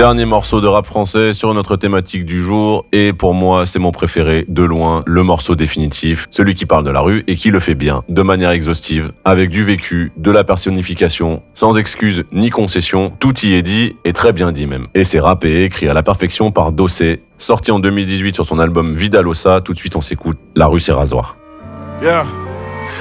Dernier morceau de rap français sur notre thématique du jour, et pour moi c'est mon préféré de loin, le morceau définitif, celui qui parle de la rue et qui le fait bien, de manière exhaustive, avec du vécu, de la personnification, sans excuses ni concessions, tout y est dit et très bien dit même. Et c'est rappé et écrit à la perfection par Dossé, sorti en 2018 sur son album Vidalosa. Tout de suite on s'écoute La rue c'est rasoir. Yeah.